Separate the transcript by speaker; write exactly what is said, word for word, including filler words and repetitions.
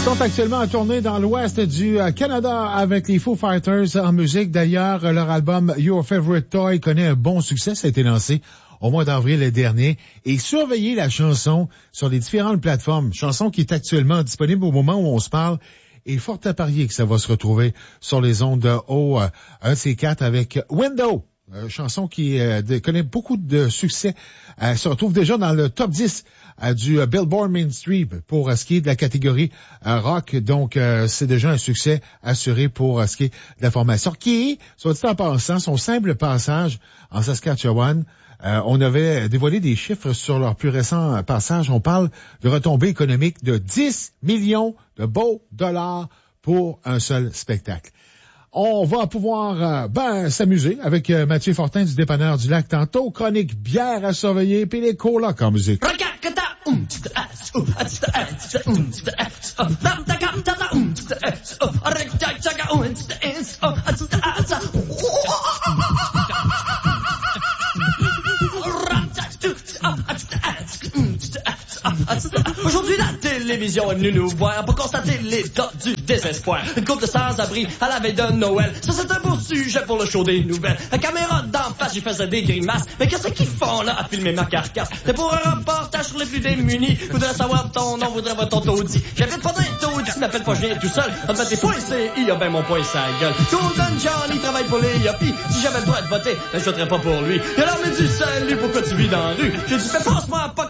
Speaker 1: Ils sont actuellement en tournée dans l'ouest du Canada avec les Foo Fighters en musique. D'ailleurs, leur album Your Favorite Toy connaît un bon succès. Ça a été lancé au mois d'avril dernier. Et surveillez la chanson sur les différentes plateformes. Chanson qui est actuellement disponible au moment où on se parle. Et fort à parier que ça va se retrouver sur les ondes de haut un C quatre avec Window. Euh, chanson qui euh, de, connaît beaucoup de succès, euh, se retrouve déjà dans le top dix euh, du euh, Billboard Mainstream pour euh, ce qui est de la catégorie euh, rock. Donc, euh, c'est déjà un succès assuré pour euh, ce qui est de la formation. Qui est, soit dit en passant, son simple passage en Saskatchewan. Euh, on avait dévoilé des chiffres sur leur plus récent passage. On parle de retombées économiques de dix millions de beaux dollars pour un seul spectacle. On va pouvoir euh, ben s'amuser avec euh, Mathieu Fortin du Dépanneur du Lac tantôt. Chronique bière à surveiller puis les colocs en musique.
Speaker 2: Aujourd'hui, la télévision est venue nous voir pour constater l'état du désespoir. Une couple de sans-abri à la veille de Noël. Ça, c'est un beau sujet pour le show des nouvelles. La caméra d'en face, j'y faisais des grimaces. Mais qu'est-ce qu'ils font, là, à filmer ma carcasse? C'est pour un reportage sur les plus démunis. Voudrais savoir ton nom, voudrais voir ton taudis. J'habite pas dans les taudis, m'appelle pas, je viens tout seul. En fait, des points C I, a ben mon point sa gueule. Golden Johnny travaille pour les yuppies. Si j'avais le droit de voter, ben, je voterais pas pour lui. Il a l'armée du salut, pourquoi tu vis dans la rue? J'ai dit, fais passe-moi pas